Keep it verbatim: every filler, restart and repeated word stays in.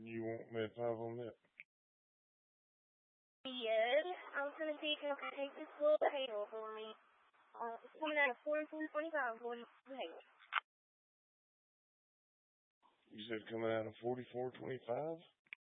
You want me at five on that? Yes, I was gonna see if you could take this little table for me. Uh, it's coming out of fourteen twenty-five for you. You said coming out of forty-four twenty-five?